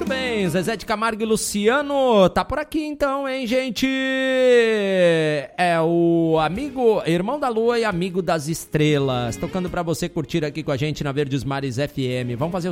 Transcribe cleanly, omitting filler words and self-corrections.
Muito bem, Zezé de Camargo e Luciano, tá por aqui então, hein, gente? É o amigo, irmão da lua e amigo das estrelas, tocando pra você curtir aqui com a gente na Verdes Mares FM. Vamos fazer